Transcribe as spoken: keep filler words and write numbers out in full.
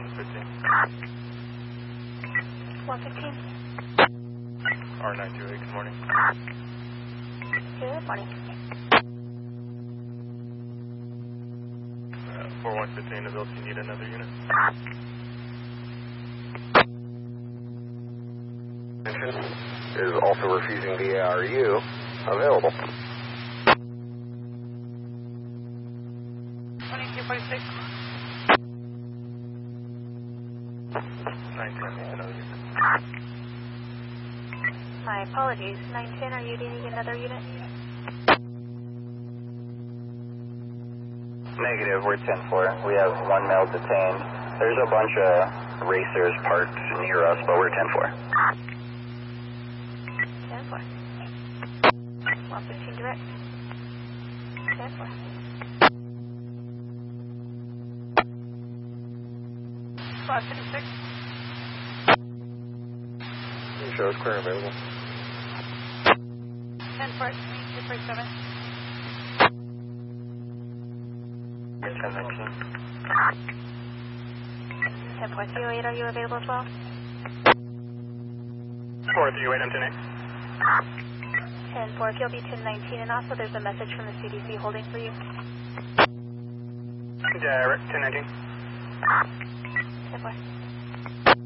one fifteen. one fifteen. R nine two eight, good morning. Good morning. Uh, four one fifteen, is L T need another unit? Is also refusing the A R U available. twenty-two forty-six. nine ten needs another unit. My apologies. nine ten, are you needing another unit? Negative, we're ten four. We have one male detained. There's a bunch of racers parked near us, but we're ten four. ten four. one fifteen direct. ten four. five fifty-six. Show is clear and available. ten four, two forty-seven. ten nineteen. ten four three oh eight, are you available as well? four three oh eight, I'm ten eight. ten four, if you'll be ten nineteen, and also there's a message from the C D C holding for you. Direct, ten nineteen. ten four.